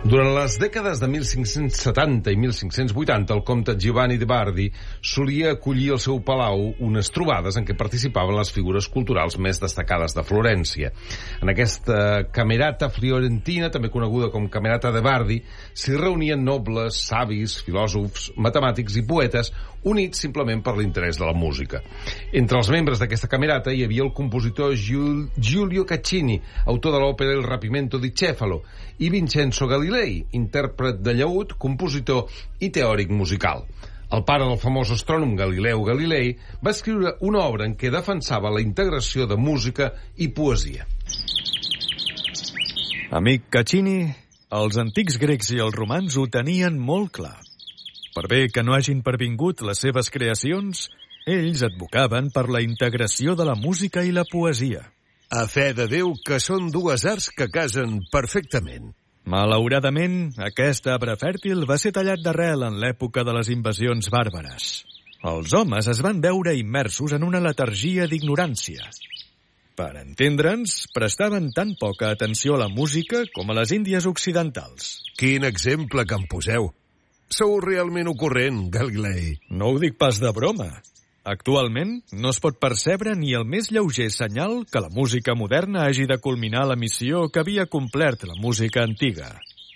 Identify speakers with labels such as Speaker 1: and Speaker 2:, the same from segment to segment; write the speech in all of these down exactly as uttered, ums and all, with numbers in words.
Speaker 1: Durant les dècades de mil cinc-cents setanta i mil cinc-cents vuitanta, el comte Giovanni de Bardi solia acollir al seu palau unes trobades en què participaven les figures culturals més destacades de Florència. En aquesta camerata fiorentina, també coneguda com Camerata de Bardi, s'hi reunien nobles, savis, filòsofs, matemàtics i poetes, units simplement per l'interès de la música. Entre els membres d'aquesta camerata hi havia el compositor Giulio Caccini, autor de l'òpera El rapimento di Cefalo, i Vincenzo Galilei, intèrpret de llaüt, compositor i teòric musical. El pare del famós astrònom Galileu Galilei va escriure una obra en què defensava la integració de música i poesia.
Speaker 2: Amic Caccini, els antics grecs i els romans ho tenien molt clar. Per bé que no hagin pervingut les seves creacions, ells advocaven per la integració de la música i la poesia.
Speaker 3: A fe de Déu que són dues arts que casen perfectament.
Speaker 2: Malauradament, aquest arbre fèrtil va ser tallat d'arrel en l'època de les invasions bàrbares. Els homes es van veure immersos en una letargia d'ignorància. Per entendre'ns, prestaven tan poca atenció a la música com a les Índies occidentals.
Speaker 3: Quin exemple que em poseu. Sou realment ocorrent, Galilei.
Speaker 2: No ho dic pas de broma. Actualment, no es pot percebre ni el més lleuger senyal que la música moderna hagi de culminar la missió que havia complert la música antiga.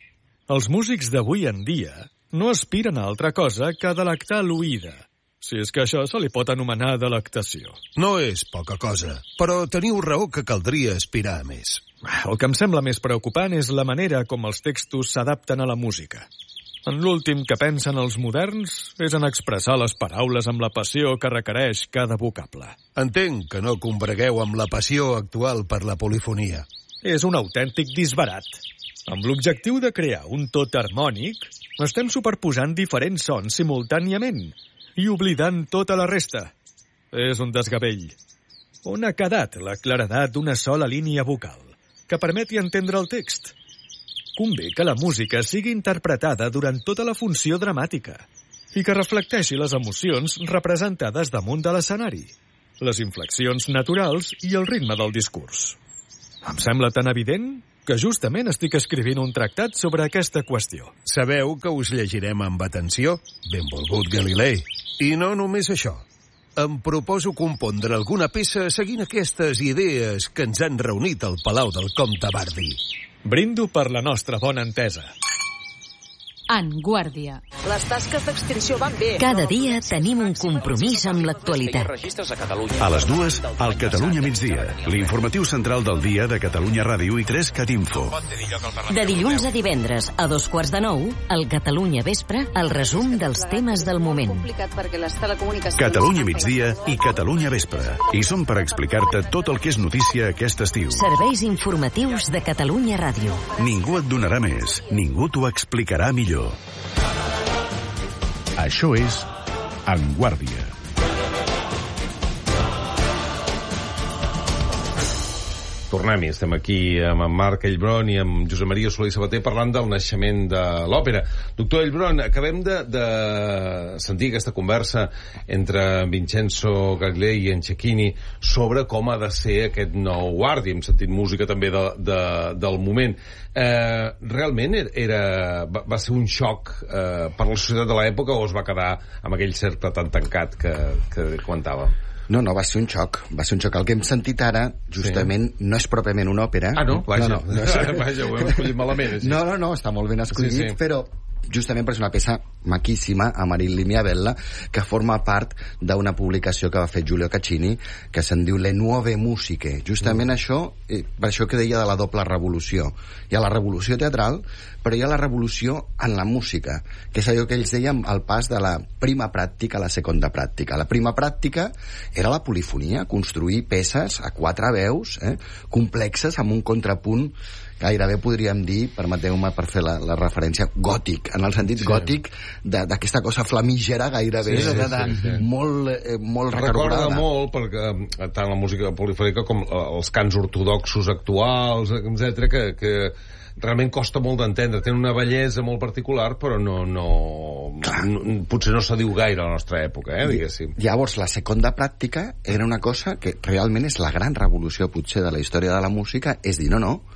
Speaker 2: Els músics d'avui en dia no aspiren a altra cosa que a delectar l'oïda, si és que això se li pot anomenar delectació.
Speaker 3: No és poca cosa, però teniu raó que caldria aspirar a més.
Speaker 2: El que em sembla més preocupant és la manera com els textos s'adapten a la música. En l'últim que pensen els moderns és en expressar les paraules amb la passió que requereix cada vocable.
Speaker 3: Entenc que no combregueu amb la passió actual per la polifonia.
Speaker 2: És un autèntic disbarat. Amb l'objectiu de crear un tot harmònic, estem superposant diferents sons simultàniament i oblidant tota la resta. És un desgavell. On ha quedat la claredat d'una sola línia vocal que permeti entendre el text? Convé que la música sigui interpretada durant tota la funció dramàtica i que reflecteixi les emocions representades damunt de l'escenari, les inflexions naturals i el ritme del discurs. Em sembla tan evident que justament estic escrivint un tractat sobre aquesta qüestió.
Speaker 3: Sabeu que us llegirem amb atenció? Benvolgut Galilei. I no només això. Em proposo compondre alguna peça seguint aquestes idees que ens han reunit al Palau del Comte Bardi.
Speaker 2: Brindo per la nostra bona entesa.
Speaker 4: En Guàrdia.
Speaker 5: Les tasques d'extinció van bé.
Speaker 6: Cada dia tenim un compromís amb l'actualitat.
Speaker 7: A les dues, al Catalunya migdia. L'informatiu central del dia de Catalunya Ràdio i tres Cat Info.
Speaker 6: De dilluns a divendres, a dos quarts de nou, al Catalunya Vespre, el resum dels temes del moment.
Speaker 7: Catalunya migdia i Catalunya Vespre. I som per explicar-te tot el que és notícia aquest estiu.
Speaker 6: Serveis informatius de Catalunya Ràdio.
Speaker 7: Ningú et donarà més, ningú t'ho explicarà millor. Això és En Guàrdia.
Speaker 1: Tornem-hi, estem aquí amb en Marc Ellbron i amb Josep Maria Soler i Sabater parlant del naixement de l'òpera. Doctor Ellbron, acabem de, de sentir aquesta conversa entre Vincenzo Galilei i en Cecchini sobre com ha de ser aquest nou Guàrdia. Hem sentit música també de, de, del moment. Eh, realment era, va, va ser un xoc eh, per la societat de l'època o es va quedar amb aquell cercle tan tancat que, que comentàvem?
Speaker 8: No, no, va ser un xoc. Va ser un xoc. El que hem sentit ara, justament, sí. No és pròpiament una òpera.
Speaker 1: Ah, no? Vaja,
Speaker 8: no, no.
Speaker 1: Vaja, ho hem escollit malament. Així.
Speaker 8: No, no, no, està molt ben escollit, sí, sí. Però justament per ser una peça maquíssima, Amarilli mia bella, que forma part d'una publicació que va fer Giulio Caccini, que se'n diu Le Nuove Musiche. Justament mm. això, eh, per això que deia de la doble revolució. Hi ha la revolució teatral, però hi ha la revolució en la música, que és allò que ells deien al pas de la prima pràctica a la segona pràctica. La prima pràctica era la polifonia, construir peces a quatre veus, eh, complexes, amb un contrapunt gairebé podríem dir, permeteu-me per fer la, la referència, gòtic, en el sentit sí. gòtic d'aquesta cosa flamígera gairebé, sí, sí, de, de, sí, sí. molt, eh, molt recargorada.
Speaker 1: Recorda molt, perquè tant la música polifònica com els cants ortodoxos actuals, etcètera, que, que realment costa molt d'entendre, tenen una bellesa molt particular, però no, no, no potser no se diu gaire a la nostra època, eh, diguéssim.
Speaker 8: Llavors, la segona pràctica era una cosa que realment és la gran revolució, potser, de la història de la música, és dir, no, no,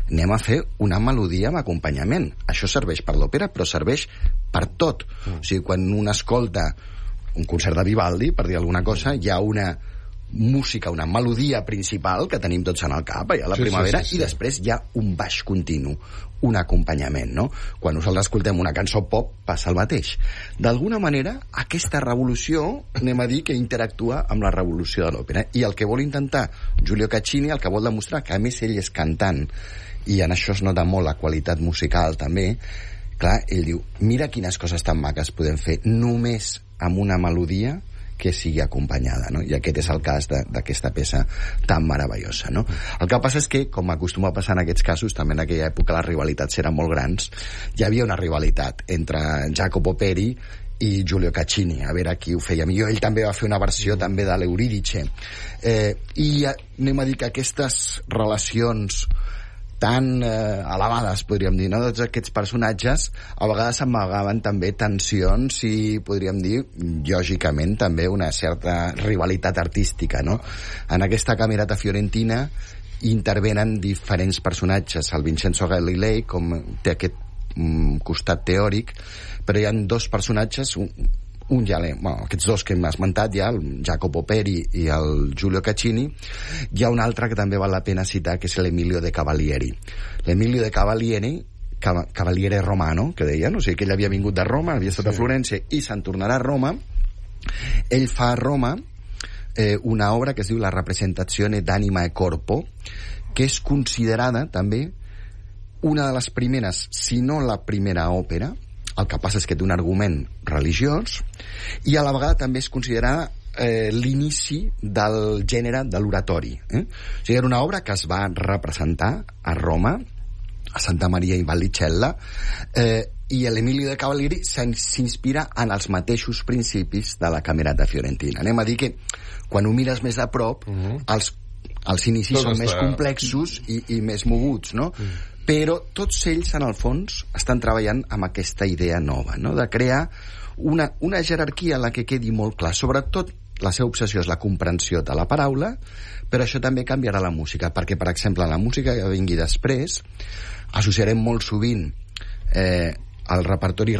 Speaker 8: anem a fer una melodia amb acompanyament. Això serveix per l'òpera, però serveix per tot. Mm. O sigui, quan un escolta un concert de Vivaldi, per dir alguna cosa, hi ha una música, una melodia principal que tenim tots en el cap, allà a la sí, primavera, sí, sí, sí. I després hi ha un baix continu, un acompanyament, no? Quan nosaltres escoltem una cançó pop, passa el mateix. D'alguna manera, aquesta revolució, anem a dir, que interactua amb la revolució de l'òpera. I el que vol intentar Giulio Caccini, el que vol demostrar, que a més ell és cantant, i en això es nota molt la qualitat musical, també, clar, ell diu, mira quines coses tan maques podem fer només amb una melodia que sigui acompanyada, no? I aquest és el cas d'aquesta peça tan meravellosa, no? El que passa és que, com acostuma a passar en aquests casos, també en aquella època les rivalitats eren molt grans, hi havia una rivalitat entre Jacopo Peri i Giulio Caccini, a veure qui ho feia millor. Ell també va fer una versió mm. també de l'Euridice. Eh, I anem a dir que aquestes relacions tan eh, elevades, podríem dir, no? Tots aquests personatges a vegades amagaven també tensions i, podríem dir, lògicament també una certa rivalitat artística, no? En aquesta Camerata Fiorentina intervenen diferents personatges. El Vincenzo Galilei, com té aquest mm, costat teòric, però hi ha dos personatges, un, un ja l'he, bueno, aquests dos que hem esmentat ja, el Jacopo Peri i el Giulio Caccini. Hi ha un altre que també val la pena citar, que és l'Emilio de Cavalieri. L'Emilio de Cavalieri, Cavaliere romano, que deien, o sigui que ell havia vingut de Roma, havia estat sí. a Florència i se'n tornarà a Roma. Ell fa a Roma eh, una obra que es diu La Rappresentazione d'Anima e Corpo, que és considerada també una de les primeres, si no la primera òpera. El que passa és que té un argument religiós i a la vegada també es considera eh, l'inici del gènere de l'oratori. Eh? O sigui, era una obra que es va representar a Roma, a Santa Maria in Vallicella, eh, i l'Emilio de Cavalieri s'inspira en els mateixos principis de la Camerata Fiorentina. Anem a dir que quan ho mires més a prop, uh-huh. els, els inicis Tot són està... més complexos i, i més moguts, no? Uh-huh. Però tots ells, en el fons, estan treballant amb aquesta idea nova, no? De crear una, una jerarquia en la que quedi molt clar. Sobretot, la seva obsessió és la comprensió de la paraula, però això també canviarà la música, perquè, per exemple, en la música que vingui després, associarem molt sovint eh, el repertori